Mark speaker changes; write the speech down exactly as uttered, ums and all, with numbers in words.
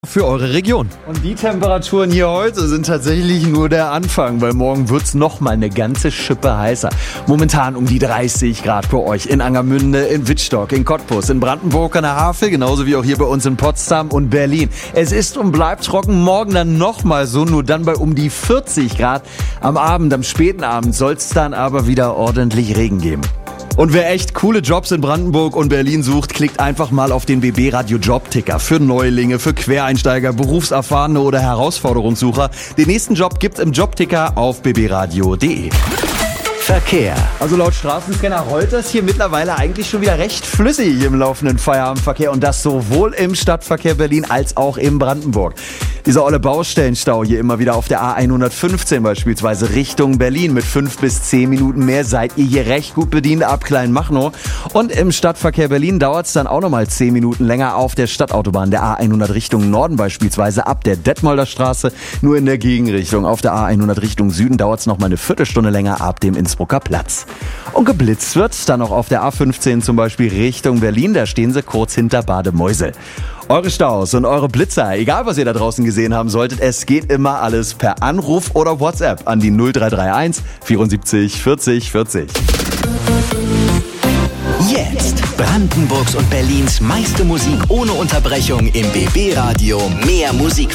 Speaker 1: für eure Region.
Speaker 2: Und die Temperaturen hier heute sind tatsächlich nur der Anfang, weil morgen wird's noch mal eine ganze Schippe heißer. Momentan um die dreißig Grad für euch in Angermünde, in Wittstock, in Cottbus, in Brandenburg an der Havel, genauso wie auch hier bei uns in Potsdam und Berlin. Es ist und bleibt trocken, morgen dann noch mal so, nur dann bei um die vierzig Grad. Am Abend, am späten Abend soll's dann aber wieder ordentlich Regen geben. Und wer echt coole Jobs in Brandenburg und Berlin sucht, klickt einfach mal auf den B B Radio Jobticker. Für Neulinge, für Quereinsteiger, Berufserfahrene oder Herausforderungssucher. Den nächsten Job gibt's im Jobticker auf b b radio punkt d e.
Speaker 1: Verkehr.
Speaker 2: Also laut Straßenscanner rollt das hier mittlerweile eigentlich schon wieder recht flüssig im laufenden Feierabendverkehr. Und das sowohl im Stadtverkehr Berlin als auch in Brandenburg. Dieser olle Baustellenstau hier immer wieder auf der A hundertfünfzehn beispielsweise Richtung Berlin. Mit fünf bis zehn Minuten mehr seid ihr hier recht gut bedient ab Kleinmachnow. Und im Stadtverkehr Berlin dauert es dann auch nochmal zehn Minuten länger auf der Stadtautobahn. Der A hundert Richtung Norden beispielsweise ab der Detmolder Straße. Nur in der Gegenrichtung. Auf der A hundert Richtung Süden dauert es nochmal eine Viertelstunde länger ab dem Innsbrucker Platz. Und geblitzt wird dann noch auf der A fünfzehn zum Beispiel Richtung Berlin. Da stehen sie kurz hinter Bademäusel. Eure Staus und eure Blitzer, egal was ihr da draußen gesehen haben solltet, es geht immer alles per Anruf oder WhatsApp an die null drei drei eins vierundsiebzig vierzig vierzig.
Speaker 1: Jetzt Brandenburgs und Berlins meiste Musik ohne Unterbrechung im B B Radio. Mehr Musik.